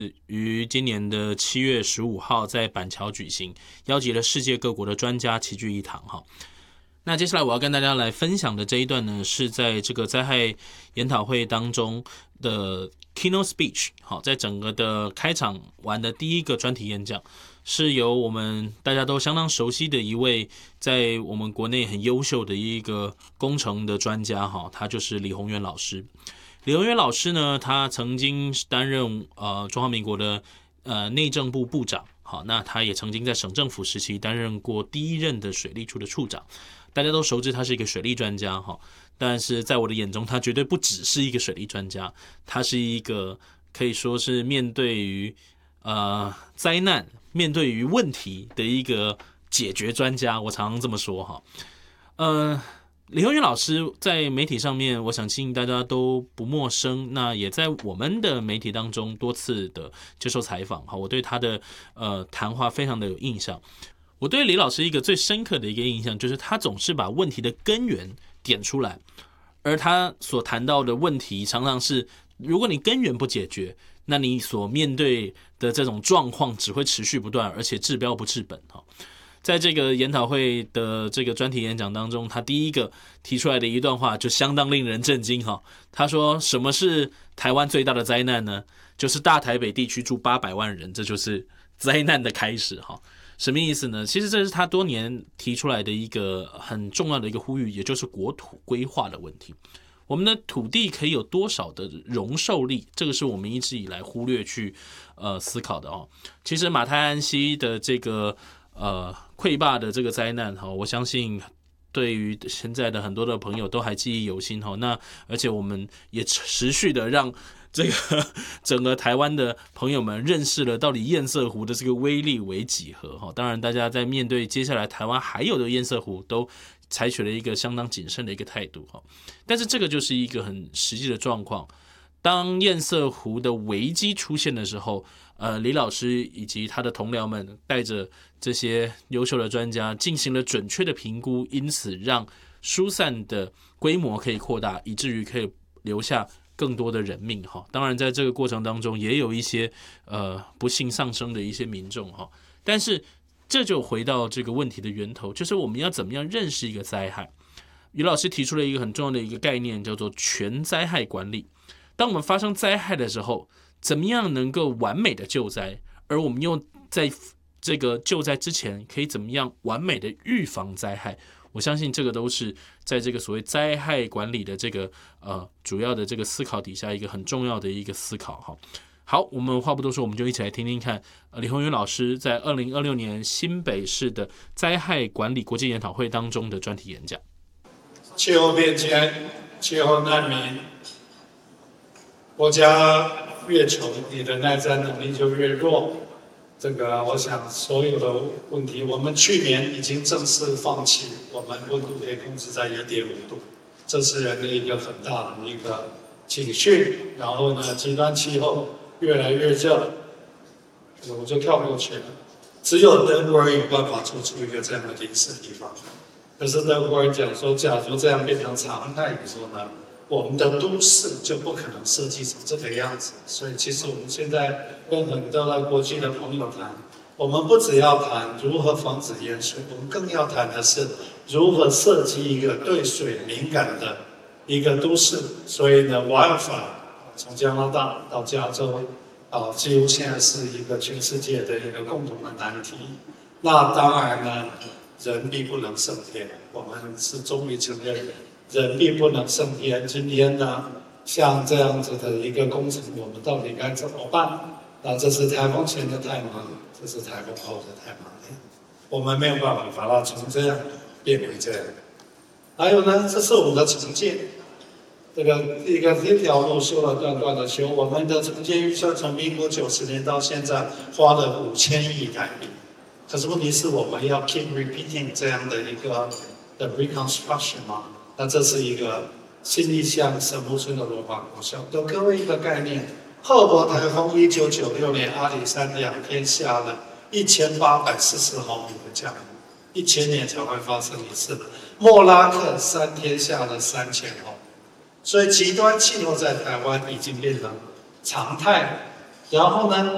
于今年的7月15号在板桥举行，邀集了世界各国的专家齐聚一堂哈。那接下来我要跟大家来分享的这一段呢，是在这个灾害研讨会当中的 keynote speech， 好，在整个的开场完的第一个专题演讲，是由我们大家都相当熟悉的一位在我们国内很优秀的一个工程的专家哈，他就是李宏源老师。李宏源老师呢，他曾经担任中华民国的内政部部长，好，那他也曾经在省政府时期担任过第一任的水利处的处长。大家都熟知他是一个水利专家哈，但是在我的眼中，他绝对不只是一个水利专家，他是一个可以说是面对于灾难、面对于问题的一个解决专家。我常常这么说哈。李宏源老师在媒体上面，我相信大家都不陌生，那也在我们的媒体当中多次的接受采访哈，我对他的谈话非常的有印象。我对李老师一个最深刻的一个印象，就是他总是把问题的根源点出来，而他所谈到的问题常常是，如果你根源不解决，那你所面对的这种状况只会持续不断，而且治标不治本。在这个研讨会的这个专题演讲当中，他第一个提出来的一段话就相当令人震惊哈。他说：“什么是台湾最大的灾难呢？就是大台北地区住800万人，这就是灾难的开始哈。”什么意思呢？其实这是他多年提出来的一个很重要的一个呼吁，也就是国土规划的问题。我们的土地可以有多少的容受力？这个是我们一直以来忽略去思考的哦。其实马太安溪的这个溃坝的这个灾难哈，我相信对于现在的很多的朋友都还记忆犹新哈。那而且我们也持续的让这个整个台湾的朋友们认识了到底堰塞湖的这个威力为几何哈。当然，大家在面对接下来台湾还有的堰塞湖，都采取了一个相当谨慎的一个态度哈。但是这个就是一个很实际的状况。当堰塞湖的危机出现的时候，李老师以及他的同僚们带着这些优秀的专家进行了准确的评估，因此让疏散的规模可以扩大，以至于可以留下更多的人命哈。当然，在这个过程当中，也有一些不幸丧生的一些民众哈。但是这就回到这个问题的源头，就是我们要怎么样认识一个灾害。于老师提出了一个很重要的一个概念，叫做全灾害管理。当我们发生灾害的时候，怎么样能够完美的救灾，而我们又在这个救灾之前可以怎么样完美的预防灾害，我相信这个都是在这个所谓灾害管理的这个主要的这个思考底下一个很重要的一个思考哈。好，我们话不多说，我们就一起来听听看李宏源老师在2026年新北市的灾害管理国际研讨会当中的专题演讲。 气候变迁、气候难民，国家越穷，你的耐灾能力就越弱。这个，我想所有的问题，我们去年已经正式放弃，我们温度可以控制在1.5度，这是人的一个很大的一个警讯。然后呢，极端气候越来越热，我就跳过去了。只有德国人有办法做出一个这样的临时地方。可是德国人讲说，假如这样变成常态以后呢，我们的都市就不可能设计成这个样子。所以其实我们现在跟很多的国际的朋友谈，我们不只要谈如何防止淹水，我们更要谈的是如何设计一个对水敏感的一个都市。所以呢，wildfire从加拿大到加州，几乎现在是一个全世界的一个共同的难题。那当然呢，人必不能胜天，我们是终于承认人必不能胜天。今天呢，像这样子的一个工程，我们到底该怎么办？那这是台风前的太忙，这是台风后的太忙，我们没有办法把它从这样变为这样。还有呢，这是我们的重建，这个一条路修了断断的修，我们的重建预算从民国90年到现在花了5000亿台币。可是问题是我们要 keep repeating 这样的一个的 reconstruction 吗？那这是一个新义乡神木村的罗马国小，给各位一个概念。赫伯台风1996年阿里山2天下了1840毫米的降雨，1000年才会发生一次。莫拉克3天下了3000毫米，所以极端气候在台湾已经变成常态。然后呢，